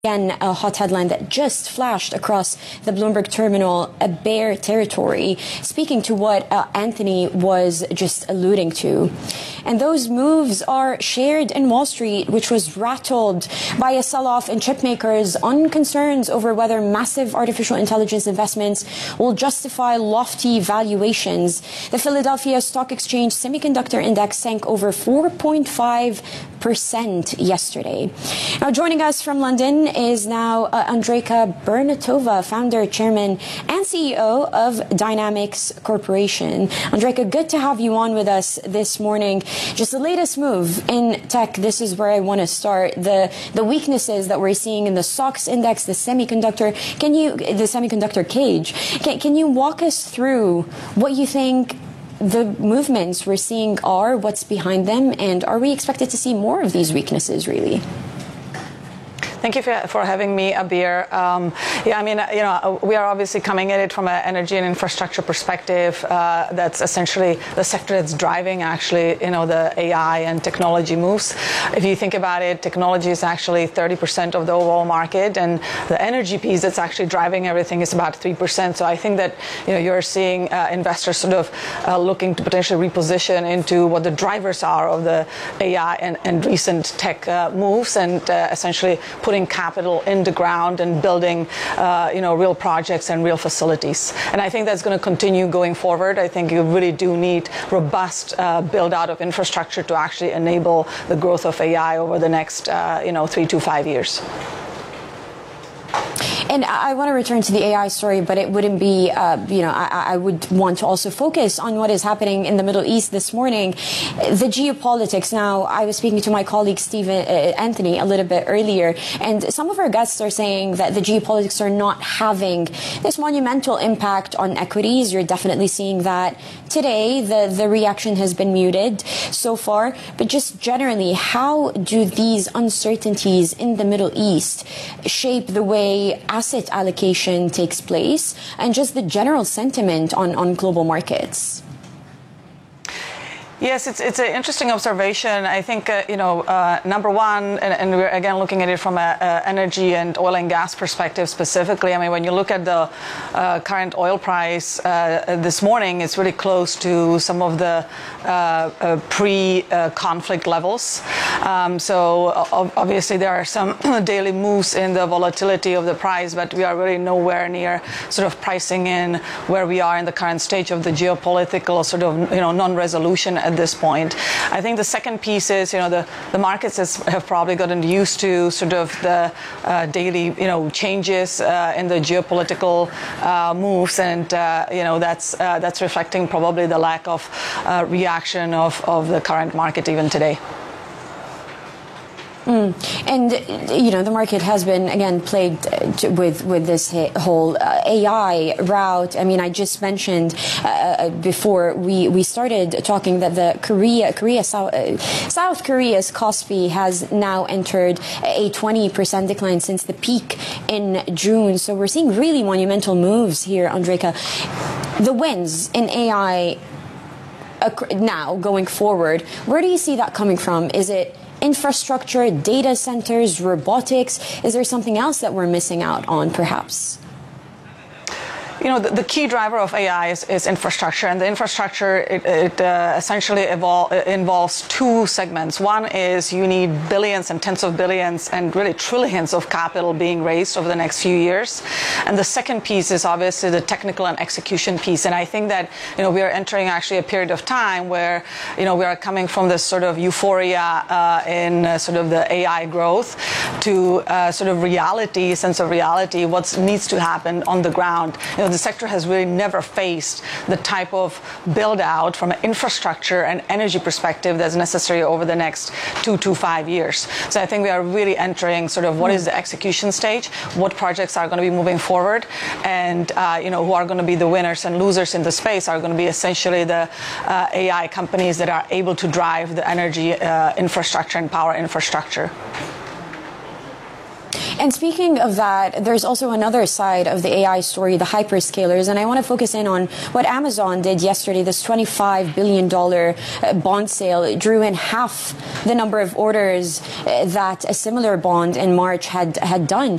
Again, a hot headline that just flashed across the Bloomberg terminal, a bear territory, speaking to what Anthony was just alluding to. And those moves are shared in Wall Street, which was rattled by a sell-off in chip makers on concerns over whether massive artificial intelligence investments will justify lofty valuations. The Philadelphia Stock Exchange Semiconductor Index sank over 4.5% yesterday. Now, joining us from London is now Andreyka Bernatova, founder, chairman, and CEO of Dynamics Corporation. Andreyka, good to have you on with us this morning. Just the latest move in tech. This is where I want to start. The weaknesses that we're seeing in the SOX index, the semiconductor cage. Can you walk us through what you think the movements we're seeing are, what's behind them, and are we expected to see more of these weaknesses, really? Thank you for having me, Abir. We are obviously coming at it from an energy and infrastructure perspective. That's essentially the sector that's driving, actually, the AI and technology moves. If you think about it, technology is actually 30% of the overall market, and the energy piece that's actually driving everything is about 3%. So I think that you're seeing investors sort of looking to potentially reposition into what the drivers are of the AI and recent tech moves, and essentially putting capital in the ground and building, real projects and real facilities. And I think that's going to continue going forward. I think you really do need robust build out of infrastructure to actually enable the growth of AI over the next, 3 to 5 years. And I want to return to the AI story, but it wouldn't be, I would want to also focus on what is happening in the Middle East this morning. The geopolitics. Now, I was speaking to my colleague, Anthony, a little bit earlier, and some of our guests are saying that the geopolitics are not having this monumental impact on equities. You're definitely seeing that today. The reaction has been muted so far, but just generally, how do these uncertainties in the Middle East shape the way asset allocation takes place and just the general sentiment on global markets? Yes, it's an interesting observation. I think, number one, and we're again looking at it from an energy and oil and gas perspective specifically. I mean, when you look at the current oil price this morning, it's really close to some of the pre-conflict levels. So obviously there are some daily moves in the volatility of the price, but we are really nowhere near sort of pricing in where we are in the current stage of the geopolitical sort of, non-resolution at this point. I think the second piece is, the markets have probably gotten used to sort of the daily, changes in the geopolitical moves, and that's reflecting probably the lack of reaction of the current market even today. And, the market has been, again, plagued with this whole AI route. I mean, I just mentioned before we started talking that the South Korea's Kospi has now entered a 20% decline since the peak in June. So we're seeing really monumental moves here, Andreyka. The wins in AI now going forward, where do you see that coming from? Is it infrastructure, data centers, robotics? Is there something else that we're missing out on, perhaps? The key driver of AI is infrastructure, and the infrastructure, it essentially involves two segments. One is you need billions and tens of billions and really trillions of capital being raised over the next few years. And the second piece is obviously the technical and execution piece. And I think that, we are entering actually a period of time where, we are coming from this sort of euphoria in sort of the AI growth to sort of reality, sense of reality, what needs to happen on the ground. The sector has really never faced the type of build out from an infrastructure and energy perspective that's necessary over the next 2 to 5 years. So I think we are really entering sort of what is the execution stage, what projects are going to be moving forward, and who are going to be the winners and losers in the space are going to be essentially the AI companies that are able to drive the energy infrastructure and power infrastructure. And speaking of that, there's also another side of the AI story, the hyperscalers, and I want to focus in on what Amazon did yesterday, this $25 billion bond sale. It drew in half the number of orders that a similar bond in March had done.